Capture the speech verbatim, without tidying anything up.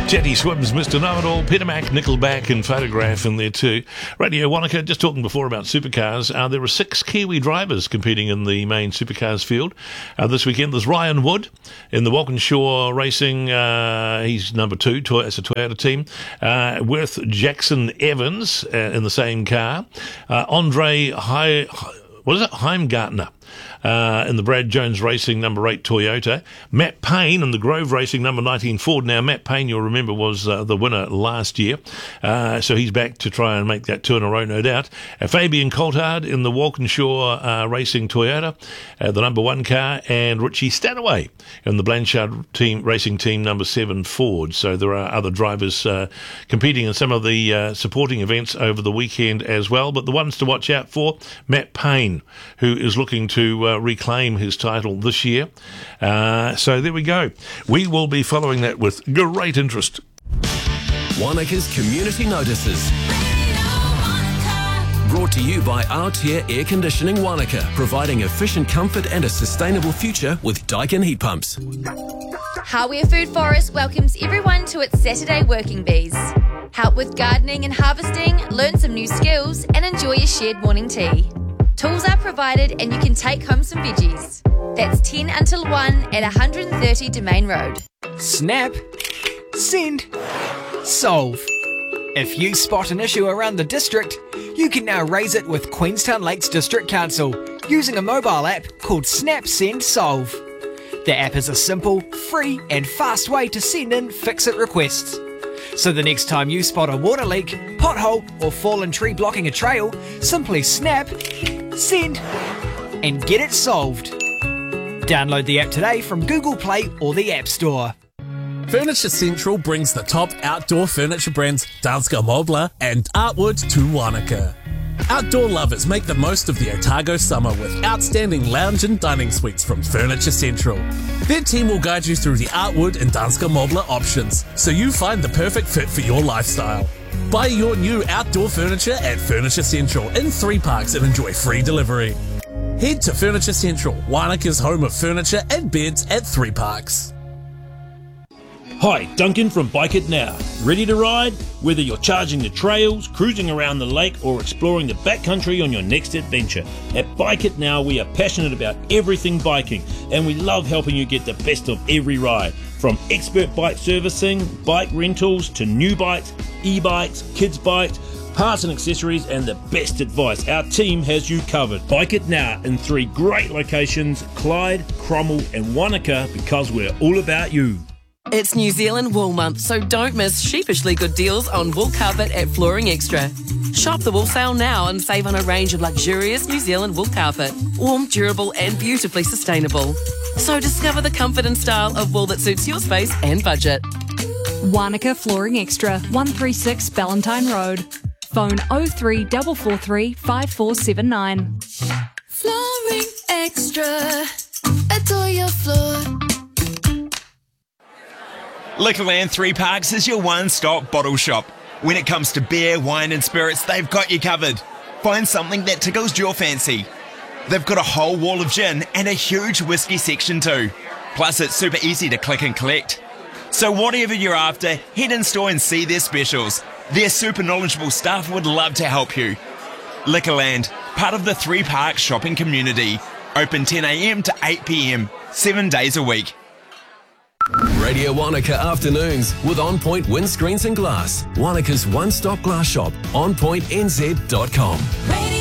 Jetty Swims, Mister Know-It-All, Peter Mac, Nickelback and Photograph in there too. Radio Wanaka, just talking before about supercars. Uh, there are six Kiwi drivers competing in the main supercars field. Uh, this weekend there's Ryan Wood in the Walkinshaw Racing. Uh, he's number two, it's a Toyota team. Uh, Worth Jackson Evans uh, in the same car. Uh, Andre Hi, what is it? Heimgartner. Uh, in the Brad Jones Racing number eight Toyota. Matt Payne in the Grove Racing number nineteen Ford. Now, Matt Payne, you'll remember, was uh, the winner last year. Uh, so he's back to try and make that two in a row, no doubt. Uh, Fabian Coulthard in the Walkinshaw uh, Racing Toyota, uh, the number one car. And Richie Stanaway in the Blanchard team Racing Team number seven Ford. So there are other drivers uh, competing in some of the uh, supporting events over the weekend as well. But the ones to watch out for, Matt Payne, who is looking to uh, reclaim his title this year. Uh, so there we go. We will be following that with great interest. Wanaka's Community Notices. Brought to you by Altair Air Conditioning Wanaka, providing efficient comfort and a sustainable future with Daikin heat pumps. Hardware Food Forest welcomes everyone to its Saturday Working Bees. Help with gardening and harvesting, learn some new skills, and enjoy a shared morning tea. Tools are provided and you can take home some veggies. That's ten until one at one hundred thirty Domain Road. Snap, send, solve. If you spot an issue around the district, you can now raise it with Queenstown Lakes District Council using a mobile app called Snap Send Solve. The app is a simple, free and fast way to send in fix-it requests. So the next time you spot a water leak, pothole or fallen tree blocking a trail, simply snap, send and get it solved. Download the app today from Google Play or the App Store. Furniture Central brings the top outdoor furniture brands Danska Möbler and Artwood to Wanaka. Outdoor lovers make the most of the Otago summer with outstanding lounge and dining suites from Furniture Central. Their team will guide you through the Artwood and Danska Möbler options so you find the perfect fit for your lifestyle. Buy your new outdoor furniture at Furniture Central in three parks and enjoy free delivery. Head to Furniture Central, Wanaka's home of furniture and beds at three parks. Hi, Duncan from Bike It Now. Ready to ride? Whether you're charging the trails, cruising around the lake or exploring the backcountry on your next adventure, at Bike It Now we are passionate about everything biking and we love helping you get the best of every ride. From expert bike servicing, bike rentals to new bikes, e-bikes, kids bikes, parts and accessories and the best advice. Our team has you covered. Bike It Now in three great locations, Clyde, Cromwell and Wanaka, because we're all about you. It's New Zealand Wool Month, so don't miss sheepishly good deals on wool carpet at Flooring Extra. Shop the wool sale now and save on a range of luxurious New Zealand wool carpet. Warm, durable and beautifully sustainable. So discover the comfort and style of wool that suits your space and budget. Wanaka Flooring Extra, one thirty-six Ballantyne Road. Phone oh three four four three five four seven nine. Flooring Extra, adore your floor. Liquorland Three Parks is your one-stop bottle shop. When it comes to beer, wine and spirits, they've got you covered. Find something that tickles your fancy. They've got a whole wall of gin and a huge whiskey section too. Plus it's super easy to click and collect. So whatever you're after, head in store and see their specials. Their super knowledgeable staff would love to help you. Liquorland, part of the Three Parks shopping community. Open ten a m to eight p m, seven days a week. Radio Wanaka Afternoons with On Point Windscreens and Glass. Wanaka's one-stop glass shop, on point n z dot com.